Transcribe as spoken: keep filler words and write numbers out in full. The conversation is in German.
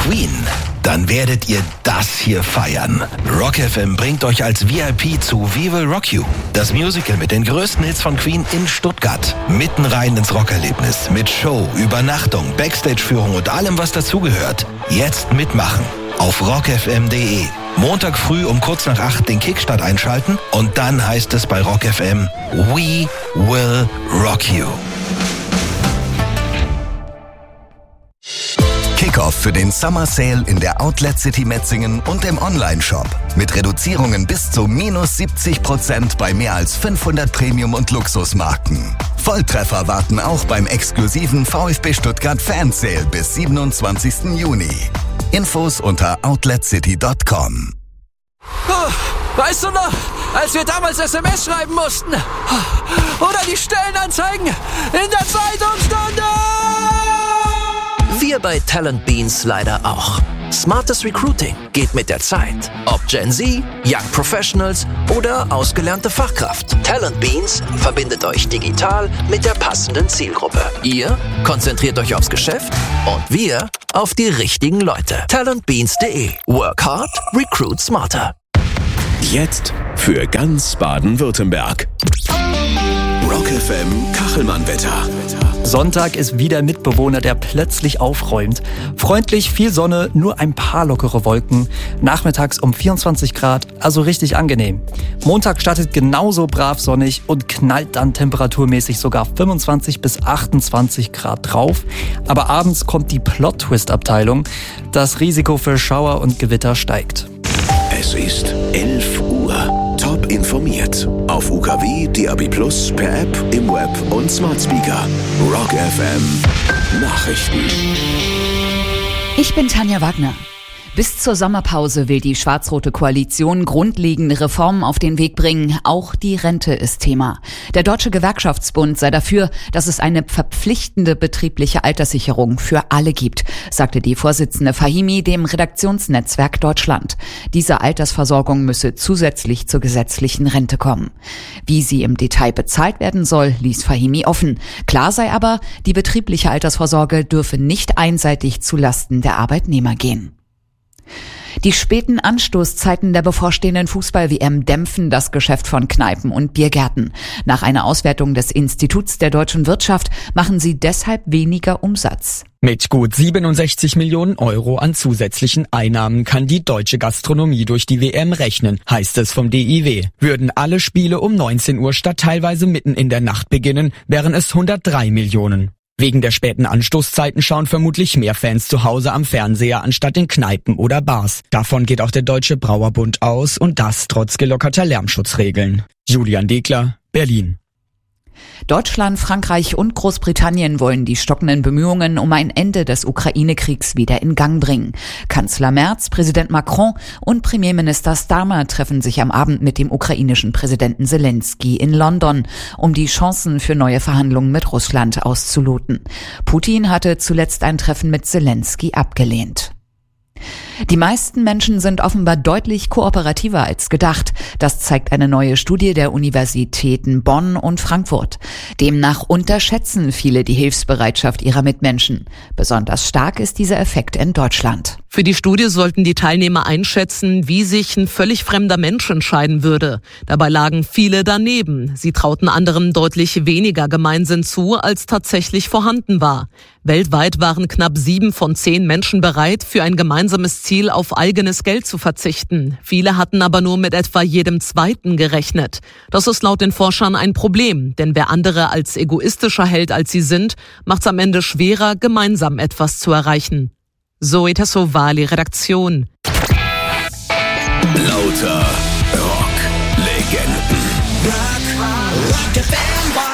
Queen, dann werdet ihr das hier feiern. Rock F M bringt euch als V I P zu We Will Rock You. Das Musical mit den größten Hits von Queen in Stuttgart. Mitten rein ins Rockerlebnis mit Show, Übernachtung, Backstage-Führung und allem, was dazugehört. Jetzt mitmachen auf rock f m punkt d e. Montag früh um kurz nach acht den Kickstart einschalten und dann heißt es bei Rock F M We Will Rock You. Kickoff für den Summer Sale in der Outlet City Metzingen und im Online-Shop. Mit Reduzierungen bis zu minus siebzig Prozent bei mehr als fünfhundert Premium- und Luxusmarken. Volltreffer warten auch beim exklusiven VfB Stuttgart Fan Sale bis siebenundzwanzigsten Juni. Infos unter outlet city punkt com. Weißt du noch, als wir damals S M S schreiben mussten? Oder die Stellenanzeigen in der Zeitungsstunde? Wir bei Talent Beans leider auch. Smartes Recruiting geht mit der Zeit. Ob Gen Z, Young Professionals oder ausgelernte Fachkraft. Talent Beans verbindet euch digital mit der passenden Zielgruppe. Ihr konzentriert euch aufs Geschäft und wir auf die richtigen Leute. talent beans punkt d e. Work hard, recruit smarter. Jetzt für ganz Baden-Württemberg. Rock F M Kachelmann-Wetter. Sonntag ist wieder Mitbewohner, der plötzlich aufräumt. Freundlich, viel Sonne, nur ein paar lockere Wolken. Nachmittags um vierundzwanzig Grad, also richtig angenehm. Montag startet genauso brav sonnig und knallt dann temperaturmäßig sogar fünfundzwanzig bis achtundzwanzig Grad drauf. Aber abends kommt die Plot-Twist-Abteilung. Das Risiko für Schauer und Gewitter steigt. Es ist elf Uhr. Top informiert. Auf U K W, D A B plus, per App, im Web und Smart Speaker. Rock F M Nachrichten. Ich bin Tanja Wagner. Bis zur Sommerpause will die schwarz-rote Koalition grundlegende Reformen auf den Weg bringen. Auch die Rente ist Thema. Der Deutsche Gewerkschaftsbund sei dafür, dass es eine verpflichtende betriebliche Alterssicherung für alle gibt, sagte die Vorsitzende Fahimi dem Redaktionsnetzwerk Deutschland. Diese Altersversorgung müsse zusätzlich zur gesetzlichen Rente kommen. Wie sie im Detail bezahlt werden soll, ließ Fahimi offen. Klar sei aber, die betriebliche Altersvorsorge dürfe nicht einseitig zulasten der Arbeitnehmer gehen. Die späten Anstoßzeiten der bevorstehenden Fußball-W M dämpfen das Geschäft von Kneipen und Biergärten. Nach einer Auswertung des Instituts der deutschen Wirtschaft machen sie deshalb weniger Umsatz. Mit gut siebenundsechzig Millionen Euro an zusätzlichen Einnahmen kann die deutsche Gastronomie durch die W M rechnen, heißt es vom D I W. Würden alle Spiele um neunzehn Uhr statt teilweise mitten in der Nacht beginnen, wären es hundertdrei Millionen. Wegen der späten Anstoßzeiten schauen vermutlich mehr Fans zu Hause am Fernseher anstatt in Kneipen oder Bars. Davon geht auch der Deutsche Brauerbund aus und das trotz gelockerter Lärmschutzregeln. Julian Degler, Berlin. Deutschland, Frankreich und Großbritannien wollen die stockenden Bemühungen um ein Ende des Ukraine-Kriegs wieder in Gang bringen. Kanzler Merz, Präsident Macron und Premierminister Starmer treffen sich am Abend mit dem ukrainischen Präsidenten Zelensky in London, um die Chancen für neue Verhandlungen mit Russland auszuloten. Putin hatte zuletzt ein Treffen mit Zelensky abgelehnt. Die meisten Menschen sind offenbar deutlich kooperativer als gedacht. Das zeigt eine neue Studie der Universitäten Bonn und Frankfurt. Demnach unterschätzen viele die Hilfsbereitschaft ihrer Mitmenschen. Besonders stark ist dieser Effekt in Deutschland. Für die Studie sollten die Teilnehmer einschätzen, wie sich ein völlig fremder Mensch entscheiden würde. Dabei lagen viele daneben. Sie trauten anderen deutlich weniger Gemeinsinn zu, als tatsächlich vorhanden war. Weltweit waren knapp sieben von zehn Menschen bereit, für ein gemeinsames Ziel auf eigenes Geld zu verzichten. Viele hatten aber nur mit etwa jedem Zweiten gerechnet. Das ist laut den Forschern ein Problem, denn wer andere als egoistischer hält, als sie sind, macht es am Ende schwerer, gemeinsam etwas zu erreichen. Zoe Tassovali, Redaktion. Lauter Rock-Legenden. Rock, Rock F M.